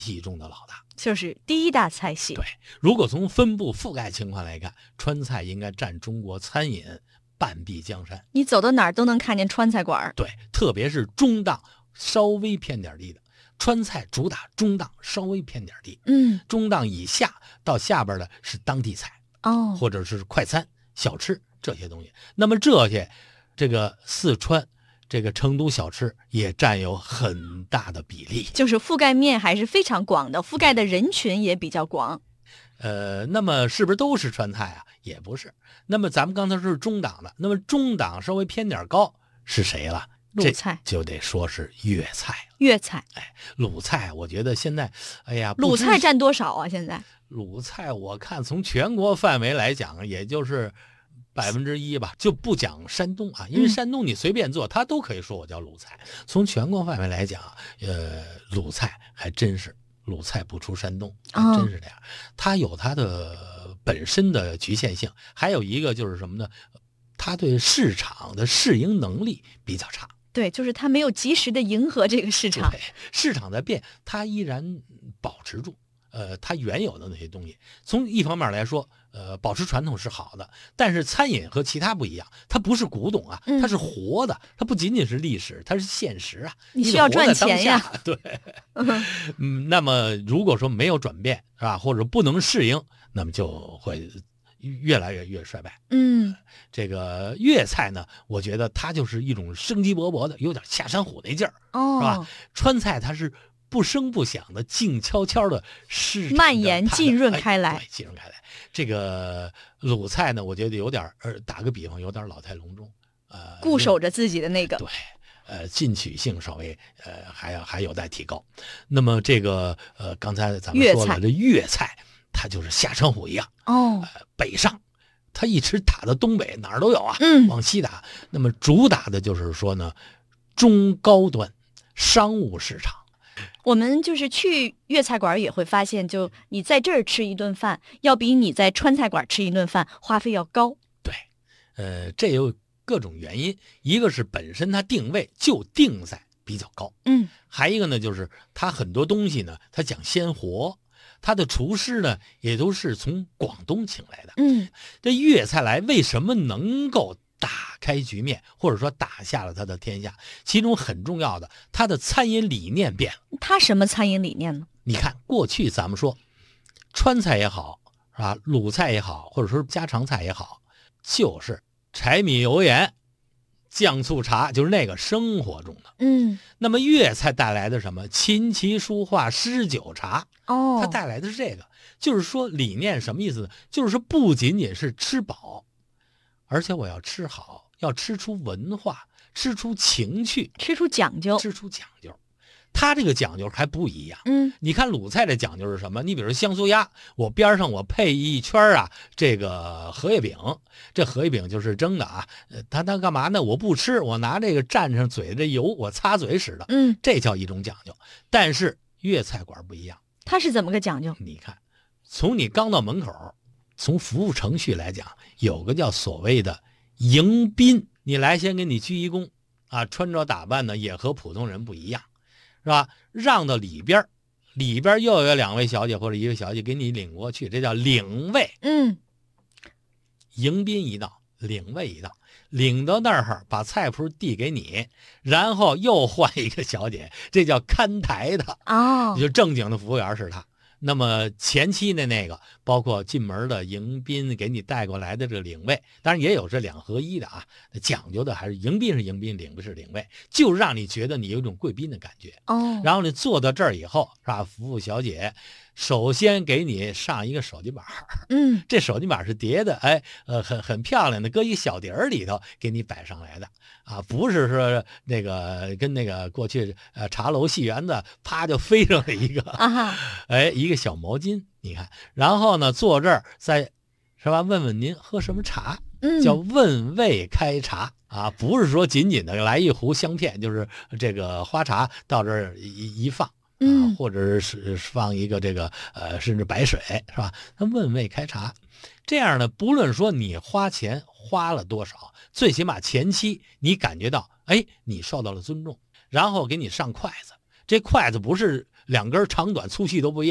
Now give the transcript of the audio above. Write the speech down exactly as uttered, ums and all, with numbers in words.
系中的老大， 就是第一大菜系。 对，如果从分布覆盖情况来看，川菜应该占中国餐饮半壁江山。 你走到哪儿都能看见川菜馆。 对，特别是中档稍微偏点地的，川菜主打中档稍微偏点地， 嗯， 中档以下到下边的是当地菜哦， 或者是快餐、小吃这些东西。那么这些，这个四川、这个成都小吃也占有很大的比例， 就是覆盖面还是非常广的，覆盖的人群也比较广。 呃，那么是不是都是川菜啊？也不是。那么咱们刚才说是中档的，那么中档稍微偏点高是谁了？ 鲁菜就得说是粤菜了。 粤菜， 哎，鲁菜，我觉得现在，哎呀， 鲁菜占多少啊？现在鲁菜我看从全国范围来讲，也就是百分之一吧，就不讲山东啊，因为山东你随便做，他都可以说我叫鲁菜。从全国范围来讲，呃，鲁菜还真是鲁菜不出山东，还真是这样。它有它的本身的局限性，还有一个就是什么呢？它对市场的适应能力比较差。 对，就是它没有及时的迎合这个市场。 对，市场在变，它依然保持住。呃，它原有的那些东西，从一方面来说，呃，保持传统是好的，但是餐饮和其他不一样，它不是古董啊，它是活的，它不仅仅是历史，它是现实啊。 你需要赚钱呀。 对，嗯，那么如果说没有转变是吧，或者不能适应，那么就会越来越越衰败。 嗯， 这个粤菜呢，我觉得它就是一种生机勃勃的，有点下山虎那劲儿， 哦， 是吧？川菜它是不声不响的，静悄悄的市场蔓延浸润开来， 哎、对，浸润开来。这个鲁菜呢，我觉得有点呃，打个比方，有点老态龙钟，呃， 固守着自己的那个。 对，呃，进取性稍微呃还要还有待提高。那么这个呃，刚才咱们说了，这粤菜它就是下山虎一样哦、 呃，北上。他一直打到东北，哪儿都有啊， 嗯， 往西打。那么主打的就是说呢，中高端商务市场。 我们就是去粤菜馆也会发现，就你在这儿吃一顿饭，要比你在川菜馆吃一顿饭花费要高。 对，呃，这有各种原因，一个是本身它定位就定在比较高， 嗯， 还一个呢就是它很多东西呢，它讲鲜活。他的厨师呢，也都是从广东请来的。 嗯， 这粤菜来为什么能够打开局面，或者说打下了他的天下？其中很重要的，他的餐饮理念变了。 他什么餐饮理念呢？ 你看，过去咱们说川菜也好，是吧？鲁菜也好，或者说家常菜也好，就是柴米油盐、酱醋茶，就是那个生活中的。 嗯， 那么粤菜带来的什么？琴棋书画诗酒茶。 哦， 它带来的是这个，就是说理念什么意思呢？就是说不仅仅是吃饱，而且我要吃好，要吃出文化，吃出情趣， 吃出讲究， 吃出讲究。它这个讲究还不一样。 嗯， 你看鲁菜的讲究是什么？你比如说香酥鸭，我边上我配一圈啊，这个荷叶饼，这荷叶饼就是蒸的啊。呃，它它干嘛呢？我不吃，我拿这个蘸上嘴的油，我擦嘴使的。 嗯， 这叫一种讲究。但是粤菜馆不一样。 它是怎么个讲究？ 你看，从你刚到门口，从服务程序来讲，有个叫所谓的迎宾。你来先给你鞠一躬啊，穿着打扮呢也和普通人不一样，是吧？让到里边，里边又有两位小姐或者一位小姐给你领过去，这叫领位。 嗯， 迎宾一道，领位一道，领到那儿把菜谱递给你，然后又换一个小姐，这叫看台的。 哦， 就正经的服务员是他。那么前期的那个，包括进门的迎宾给你带过来的这个领位，当然也有这两合一的啊，讲究的还是迎宾是迎宾，领位是领位，就让你觉得你有一种贵宾的感觉。 哦， 然后你坐到这儿以后，是吧？服务小姐首先给你上一个手机板， 嗯， 这手机板是叠的，哎，呃，很很漂亮的，搁一小碟儿里头给你摆上来的啊，不是说那个跟那个过去呃茶楼戏园子啪就飞上了一个， 啊哈， 哎，一个小毛巾，你看，然后呢坐这儿再是吧？问问您喝什么茶， 嗯， 叫问位开茶。啊，不是说仅仅的来一壶香片，就是这个花茶到这儿一一放啊， 嗯， 或者是放一个这个呃，甚至白水，是吧？他问位开茶，这样呢，不论说你花钱花了多少，最起码前期你感觉到，哎，你受到了尊重，然后给你上筷子，这筷子不是两根长短粗细都不一样。